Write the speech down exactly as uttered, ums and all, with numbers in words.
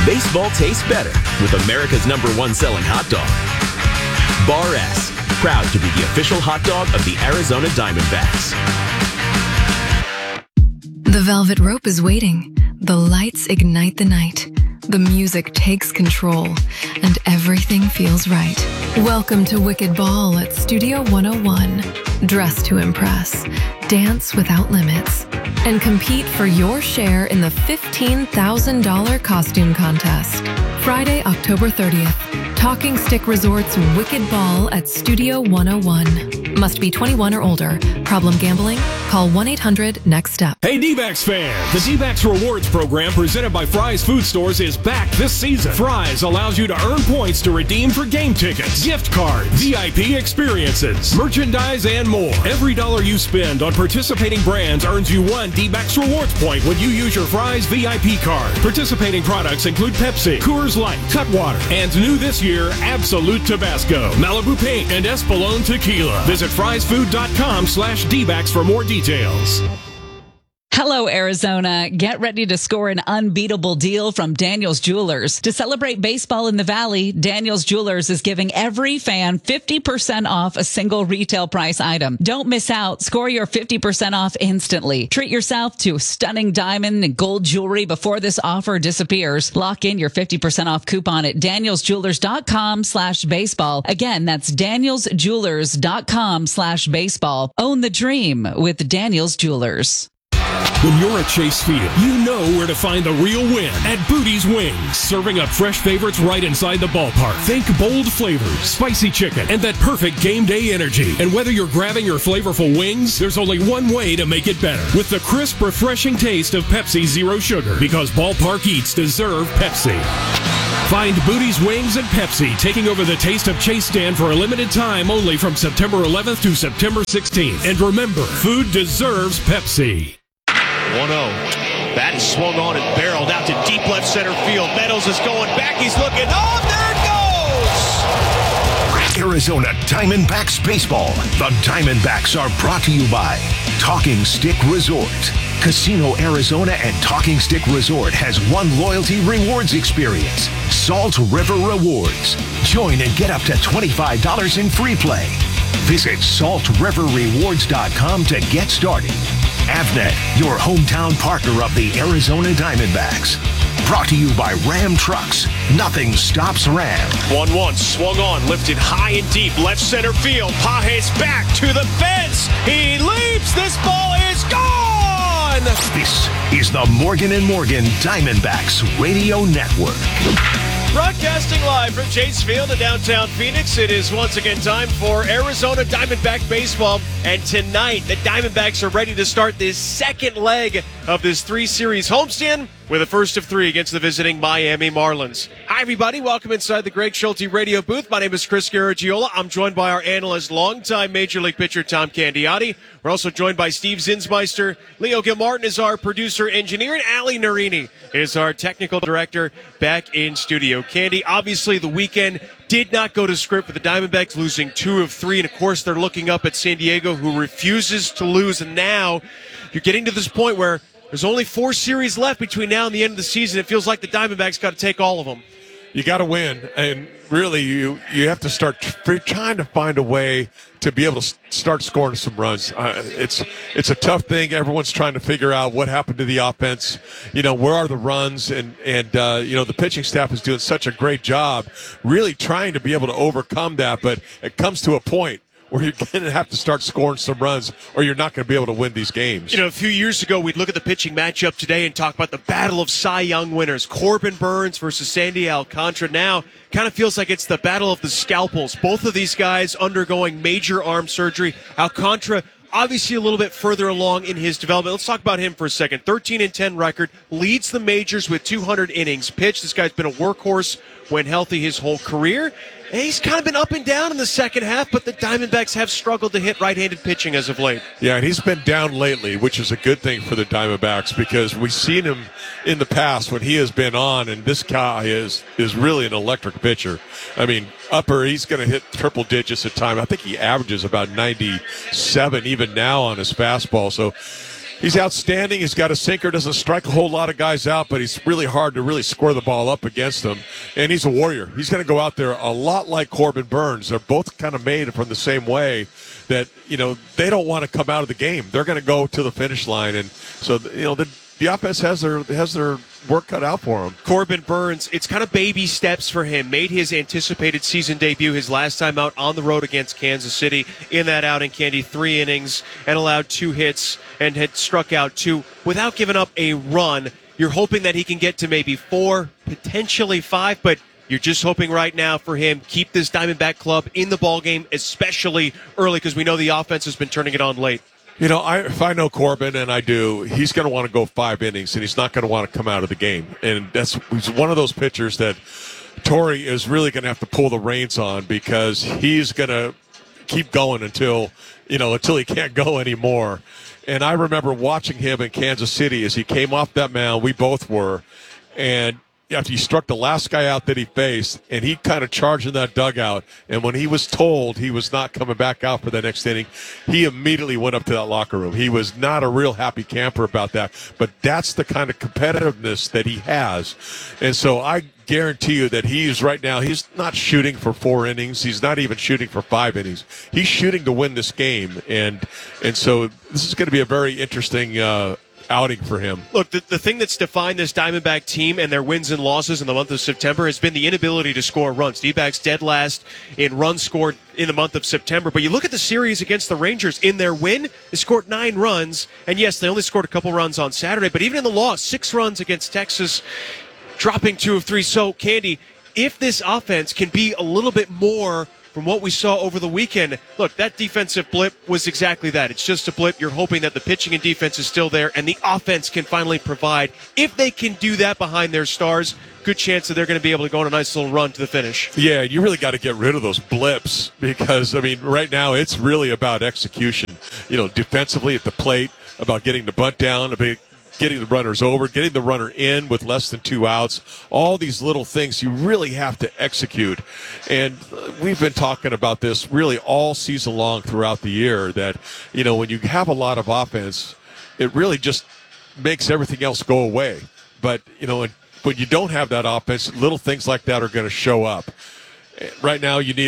Baseball tastes better with America's number one selling hot dog. Bar S, proud to be the official hot dog of the Arizona Diamondbacks. The velvet rope is waiting. The lights ignite the night. The music takes control, and everything feels right. Welcome to Wicked Ball at Studio one oh one. Dress to impress, dance without limits, and compete for your share in the fifteen thousand dollars costume contest. Friday, October thirtieth. Talking Stick Resort's Wicked Ball at Studio one oh one. Must be twenty-one or older. Problem gambling? Call one eight hundred next step. Hey D-backs fans, the D-backs Rewards program presented by Fry's Food Stores is back this season. Fry's allows you to earn points to redeem for game tickets, gift cards, V I P experiences, merchandise, and more. Every dollar you spend on participating brands earns you one D-backs Rewards point when you use your Fry's V I P card. Participating products include Pepsi, Coors Light, Cutwater, and new this year, Absolute Tabasco, Malibu Paint, and Espolón Tequila. Visit friesfood.com slash D-backs for more details. Hello, Arizona. Get ready to score an unbeatable deal from Daniel's Jewelers. To celebrate baseball in the Valley, Daniel's Jewelers is giving every fan fifty percent off a single retail price item. Don't miss out. Score your fifty percent off instantly. Treat yourself to stunning diamond and gold jewelry before this offer disappears. Lock in your fifty percent off coupon at danielsjewelers.com slash baseball. Again, that's danielsjewelers.com slash baseball. Own the dream with Daniel's Jewelers. When you're at Chase Field, you know where to find the real win at Booty's Wings. Serving up fresh favorites right inside the ballpark. Think bold flavors, spicy chicken, and that perfect game day energy. And whether you're grabbing your flavorful wings, there's only one way to make it better. With the crisp, refreshing taste of Pepsi Zero Sugar. Because ballpark eats deserve Pepsi. Find Booty's Wings and Pepsi taking over the Taste of Chase stand for a limited time only from September eleventh to September sixteenth. And remember, food deserves Pepsi. one oh. Bat is swung on and barreled out to deep left center field. Meadows is going back. He's looking. Oh, there it goes! Arizona Diamondbacks Baseball. The Diamondbacks are brought to you by Talking Stick Resort. Casino Arizona and Talking Stick Resort has one loyalty rewards experience. Salt River Rewards. Join and get up to twenty-five dollars in free play. Visit salt river rewards dot com to get started. Avnet, your hometown partner of the Arizona Diamondbacks. Brought to you by Ram Trucks. Nothing stops Ram. one one swung on, lifted high and deep, left center field. Pages back to the fence. He leaps. This ball is gone. This is the Morgan and Morgan Diamondbacks Radio Network. Broadcasting live from Chase Field in downtown Phoenix, it is once again time for Arizona Diamondback baseball. And tonight, the Diamondbacks are ready to start this second leg of this three-series homestand with a first of three against the visiting Miami Marlins. Hi, everybody. Welcome inside the Greg Schulte radio booth. My name is Chris Garagiola. I'm joined by our analyst, longtime Major League pitcher Tom Candiotti. We're also joined by Steve Zinsmeister. Leo Gilmartin is our producer-engineer, and Ali Narini is our technical director back in studio. Candy, obviously the weekend did not go to script with the Diamondbacks losing two of three, and of course they're looking up at San Diego, who refuses to lose, and now you're getting to this point where there's only four series left between now and the end of the season. It feels like the Diamondbacks got to take all of them. You got to win, and really you you have to start trying to find a way to be able to start scoring some runs. Uh, it's it's a tough thing. Everyone's trying to figure out what happened to the offense. You know, where are the runs? And, and uh, you know, the pitching staff is doing such a great job really trying to be able to overcome that, but it comes to a point where you're going to have to start scoring some runs or you're not going to be able to win these games. You know, a few years ago, we'd look at the pitching matchup today and talk about the battle of Cy Young winners. Corbin Burns versus Sandy Alcantara. Now, kind of feels like it's the battle of the scalpels. Both of these guys undergoing major arm surgery. Alcantara, obviously a little bit further along in his development. Let's talk about him for a second. thirteen and ten record, leads the majors with two hundred innings pitched. This guy's been a workhorse when healthy his whole career. And he's kind of been up and down in the second half, but the Diamondbacks have struggled to hit right-handed pitching as of late. Yeah, and he's been down lately, which is a good thing for the Diamondbacks because we've seen him in the past when he has been on, and this guy is is really an electric pitcher. I mean, upper, he's going to hit triple digits at time. I think he averages about ninety-seven even now on his fastball. So He's outstanding. He's got a sinker, doesn't strike a whole lot of guys out, but he's really hard to really score the ball up against them. And he's a warrior. He's going to go out there a lot like Corbin Burns. They're both kind of made from the same way that, you know, they don't want to come out of the game. They're going to go to the finish line. And so, you know, the, the offense has their has their work cut out for him. Corbin Burns, it's kind of baby steps for him. Made his anticipated season debut his last time out on the road against Kansas City. In that outing, Candy, three innings and allowed two hits and had struck out two without giving up a run. You're hoping that he can get to maybe four, potentially five, but you're just hoping right now for him keep this Diamondback club in the ballgame, especially early, because we know the offense has been turning it on late. You know, I, if I know Corbin, and I do, he's going to want to go five innings, and he's not going to want to come out of the game. And that's he's one of those pitchers that Torrey is really going to have to pull the reins on, because he's going to keep going until, you know, until he can't go anymore. And I remember watching him in Kansas City as he came off that mound. We both were. And after he struck the last guy out that he faced, and he kind of charged in that dugout, and when he was told he was not coming back out for the next inning, he immediately went up to that locker room. He was not a real happy camper about that, but that's the kind of competitiveness that he has. And so I guarantee you that he's right now, he's not shooting for four innings. He's not even shooting for five innings. He's shooting to win this game. And and so this is going to be a very interesting uh outing for him. Look, the, the thing that's defined this Diamondback team and their wins and losses in the month of September has been the inability to score runs. D-backs dead last in runs scored in the month of September. But you look at the series against the Rangers. In their win, they scored nine runs. And yes, they only scored a couple runs on Saturday. But even in the loss, six runs against Texas, dropping two of three. So, Candy, if this offense can be a little bit more from what we saw over the weekend, look, that defensive blip was exactly that. It's just a blip. You're hoping that the pitching and defense is still there and the offense can finally provide. If they can do that behind their stars, good chance that they're going to be able to go on a nice little run to the finish. Yeah, you really got to get rid of those blips, because, I mean, right now it's really about execution. You know, defensively at the plate, about getting the bunt down, about getting the runners over, getting the runner in with less than two outs, all these little things you really have to execute. And we've been talking about this really all season long throughout the year, that, you know, when you have a lot of offense, it really just makes everything else go away. But, you know, when you don't have that offense, little things like that are going to show up. Right now you need